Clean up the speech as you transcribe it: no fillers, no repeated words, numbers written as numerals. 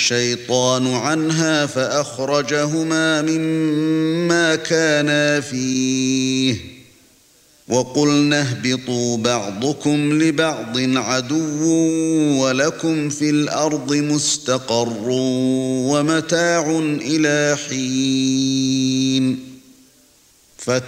الشيطان عنها فأخرجهما مما كانا فيه وقلنا اهبطوا بعضكم لبعض عدو ولكم في الأرض مستقر ومتاع إلى حين